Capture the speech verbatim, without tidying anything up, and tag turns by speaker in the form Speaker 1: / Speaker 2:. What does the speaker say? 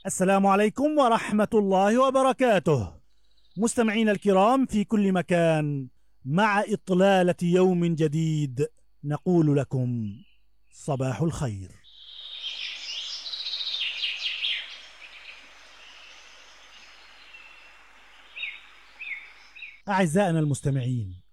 Speaker 1: السلام عليكم ورحمة الله وبركاته. مستمعين الكرام في كل مكان، مع إطلالة يوم جديد نقول لكم صباح الخير. أعزائنا المستمعين،